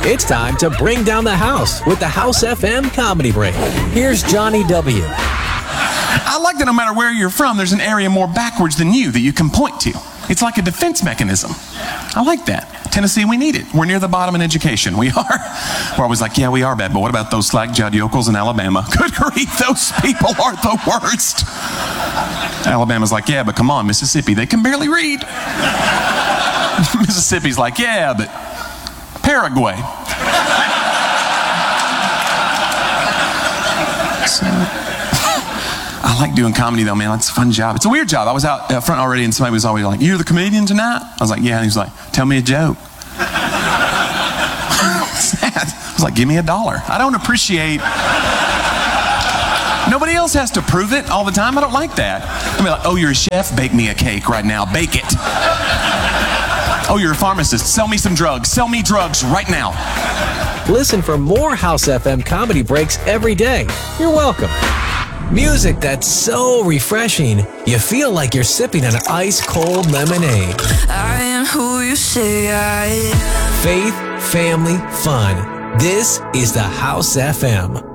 It's time to bring down the house with the House FM Comedy Break. Here's Johnny W. I like that no matter where you're from, there's an area more backwards than you that you can point to. It's like a defense mechanism. I like that. Tennessee, we need it. We're near the bottom in education. We are. We're always like, yeah, we are bad, but what about those slack-jawed yokels in Alabama? Good grief, those people are the worst. Alabama's like, yeah, but come on, Mississippi, they can barely read. Mississippi's like, yeah, but Paraguay. So, I like doing comedy though, man. It's a fun job. It's a weird job. I was out front already and somebody was always like, you're the comedian tonight? I was like, yeah. And he was like, tell me a joke. What's that? I was like, give me $1. I don't appreciate... Nobody else has to prove it all the time. I don't like that. I mean, like, oh, you're a chef? Bake me a cake right now. Bake it. Oh, you're a pharmacist? Sell me some drugs. Sell me drugs right now. Listen for more House FM Comedy Breaks every day. You're welcome. Music that's so refreshing, you feel like you're sipping an ice-cold lemonade. I am who you say I am. Faith, family, fun. This is the House FM.